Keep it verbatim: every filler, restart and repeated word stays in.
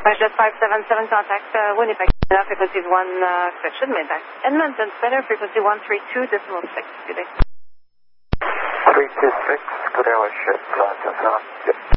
WestJet five seven seven, contact uh, Winnipeg, uh, frequency one, uh, correction, Midback. Edmonton, Center, frequency one three two decimal six. Good day. three two six, good day, WestJet five seven seven.